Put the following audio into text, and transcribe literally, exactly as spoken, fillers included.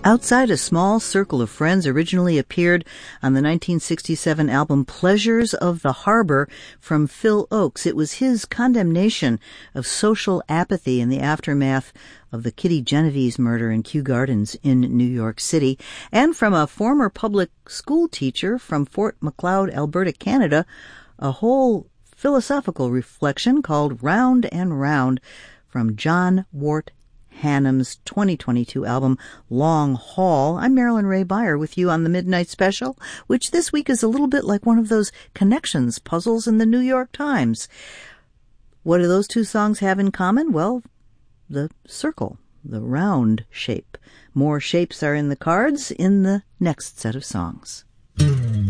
Outside a Small Circle of Friends originally appeared on the nineteen sixty-seven album Pleasures of the Harbor from Phil Ochs. It was his condemnation of social apathy in the aftermath of the Kitty Genovese murder in Kew Gardens in New York City. And from a former public school teacher from Fort Macleod, Alberta, Canada, a whole philosophical reflection called Round and Round from John Wart Hannam's twenty twenty-two album, Long Haul. I'm Marilyn Ray Beyer with you on the Midnight Special, which this week is a little bit like one of those connections puzzles in the New York Times. What do those two songs have in common? Well, the circle, the round shape. More shapes are in the cards in the next set of songs.